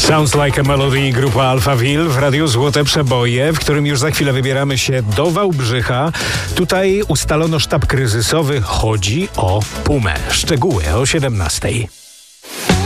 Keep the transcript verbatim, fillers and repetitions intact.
Sounds Like a Melody, grupa Alphaville w Radiu Złote Przeboje, w którym już za chwilę wybieramy się do Wałbrzycha. Tutaj ustalono sztab kryzysowy. Chodzi o Pumę. Szczegóły o siedemnastej.